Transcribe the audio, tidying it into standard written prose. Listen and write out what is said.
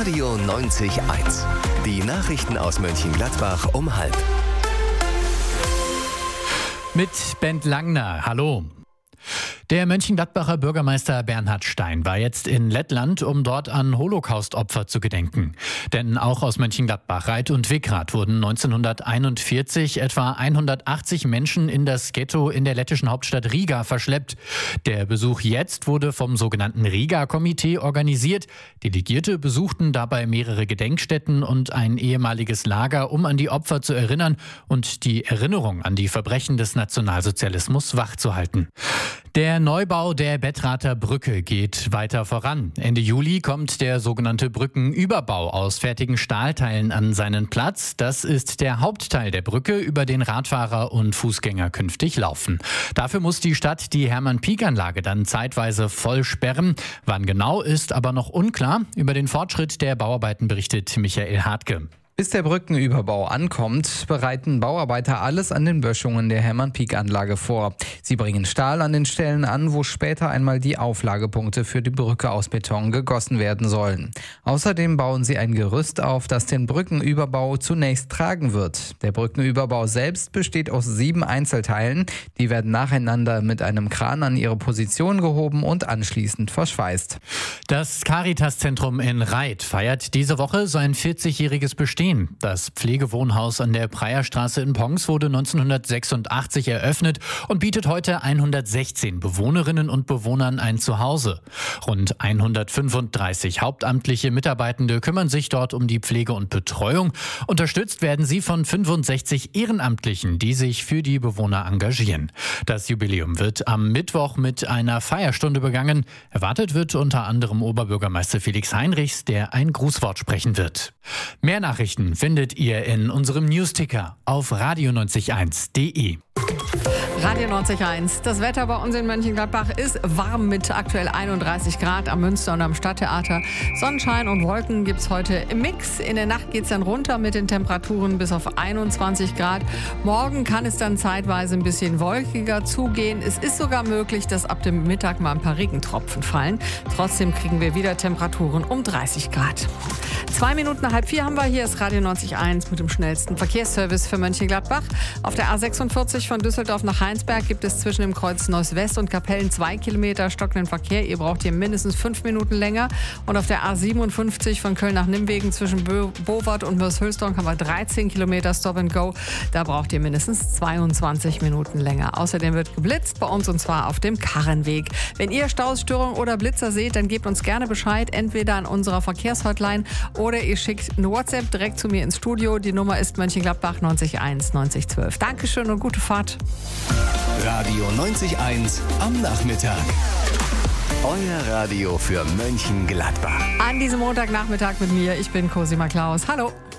Radio 90.1. Die Nachrichten aus Mönchengladbach um 12:30. Mit Bent Langner. Hallo. Der Mönchengladbacher Bürgermeister Bernhard Stein war jetzt in Lettland, um dort an Holocaust-Opfer zu gedenken. Denn auch aus Mönchengladbach, Reit und Wickrath wurden 1941 etwa 180 Menschen in das Ghetto in der lettischen Hauptstadt Riga verschleppt. Der Besuch jetzt wurde vom sogenannten Riga-Komitee organisiert. Delegierte besuchten dabei mehrere Gedenkstätten und ein ehemaliges Lager, um an die Opfer zu erinnern und die Erinnerung an die Verbrechen des Nationalsozialismus wachzuhalten. Der Neubau der Bettrather Brücke geht weiter voran. Ende Juli kommt der sogenannte Brückenüberbau aus fertigen Stahlteilen an seinen Platz. Das ist der Hauptteil der Brücke, über den Radfahrer und Fußgänger künftig laufen. Dafür muss die Stadt die Hermann-Pieck-Anlage dann zeitweise voll sperren. Wann genau, ist aber noch unklar. Über den Fortschritt der Bauarbeiten berichtet Michael Hartke. Bis der Brückenüberbau ankommt, bereiten Bauarbeiter alles an den Böschungen der Hermann-Pieck-Anlage vor. Sie bringen Stahl an den Stellen an, wo später einmal die Auflagepunkte für die Brücke aus Beton gegossen werden sollen. Außerdem bauen sie ein Gerüst auf, das den Brückenüberbau zunächst tragen wird. Der Brückenüberbau selbst besteht aus 7 Einzelteilen. Die werden nacheinander mit einem Kran an ihre Position gehoben und anschließend verschweißt. Das Caritas-Zentrum in Reit feiert diese Woche sein 40-jähriges Bestehen. Das Pflegewohnhaus an der Preierstraße in Pons wurde 1986 eröffnet und bietet heute 116 Bewohnerinnen und Bewohnern ein Zuhause. Rund 135 hauptamtliche Mitarbeitende kümmern sich dort um die Pflege und Betreuung. Unterstützt werden sie von 65 Ehrenamtlichen, die sich für die Bewohner engagieren. Das Jubiläum wird am Mittwoch mit einer Feierstunde begangen. Erwartet wird unter anderem Oberbürgermeister Felix Heinrichs, der ein Grußwort sprechen wird. Mehr Nachrichten findet ihr in unserem Newsticker auf radio901.de. Radio 90.1. Das Wetter bei uns in Mönchengladbach ist warm mit aktuell 31 Grad am Münster und am Stadttheater. Sonnenschein und Wolken gibt es heute im Mix. In der Nacht geht es dann runter mit den Temperaturen bis auf 21 Grad. Morgen kann es dann zeitweise ein bisschen wolkiger zugehen. Es ist sogar möglich, dass ab dem Mittag mal ein paar Regentropfen fallen. Trotzdem kriegen wir wieder Temperaturen um 30 Grad. 2 Minuten nach 3:30 haben wir. Hier ist Radio 90.1 mit dem schnellsten Verkehrsservice für Mönchengladbach. Auf der A46 von Düsseldorf nach Heinsberg gibt es zwischen dem Kreuz Neuss West und Kapellen 2 Kilometer stockenden Verkehr. Ihr braucht hier mindestens 5 Minuten länger. Und auf der A57 von Köln nach Nimwegen zwischen Bowart und Mörs-Hülsdorf haben wir 13 Kilometer Stop and Go. Da braucht ihr mindestens 22 Minuten länger. Außerdem wird geblitzt bei uns und zwar auf dem Karrenweg. Wenn ihr Stausstörungen oder Blitzer seht, dann gebt uns gerne Bescheid. Entweder an unserer Verkehrshotline oder ihr schickt eine WhatsApp direkt zu mir ins Studio. Die Nummer ist Mönchengladbach 901 9012. Dankeschön und gute Fahrt. Radio 90.1 am Nachmittag. Euer Radio für Mönchengladbach. An diesem Montagnachmittag mit mir. Ich bin Cosima Klaus. Hallo.